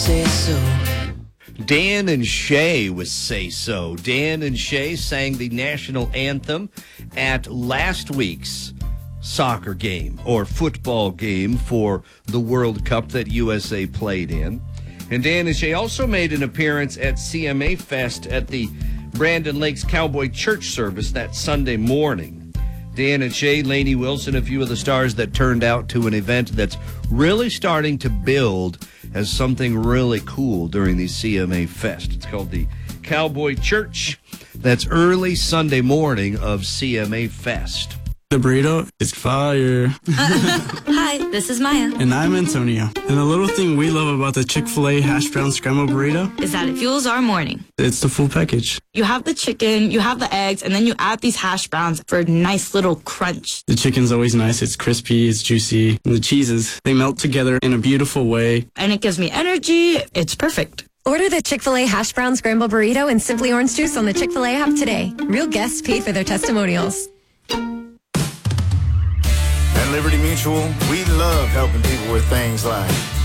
Say so. Dan and Shay with Say So. Dan and Shay sang the national anthem at last week's soccer game or football game for the World Cup that USA played in. And Dan and Shay also made an appearance at CMA Fest at the Brandon Lakes Cowboy Church service that Sunday morning. Dan and Shay, Lainey Wilson, a few of the stars that turned out to an event that's really starting to build as something really cool during the CMA Fest. It's called the Cowboy Church. That's early Sunday morning of CMA Fest. The burrito is fire. Hi, this is Maya. And I'm Antonio. And the little thing we love about the Chick-fil-A hash brown scrambled burrito Is that it fuels our morning. it's the full package. You have the chicken, you have the eggs, and then you add these hash browns for a nice little crunch. The chicken's always nice. It's crispy, it's juicy. And the cheeses, they melt together in a beautiful way. And it gives me energy. It's perfect. Order the Chick-fil-A hash brown scramble burrito and Simply Orange Juice on the Chick-fil-A app today. Real guests pay for their testimonials. At Liberty Mutual, we love helping people with things like